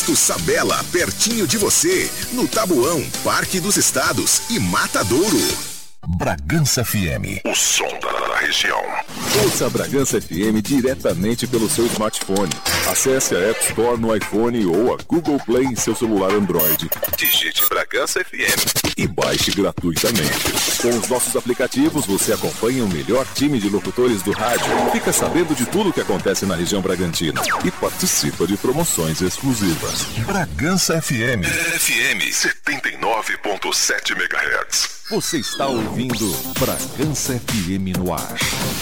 Posto Sabela, pertinho de você, no Tabuão, Parque dos Estados e Matadouro. Bragança FM, o som da região. Ouça a Bragança FM diretamente pelo seu smartphone. Acesse a App Store no iPhone ou a Google Play em seu celular Android. Digite Bragança FM e baixe gratuitamente. Com os nossos aplicativos, você acompanha o melhor time de locutores do rádio, fica sabendo de tudo o que acontece na região Bragantina e participa de promoções exclusivas. Bragança FM. FM 79.7 MHz. Você está ouvindo Bragança FM no ar.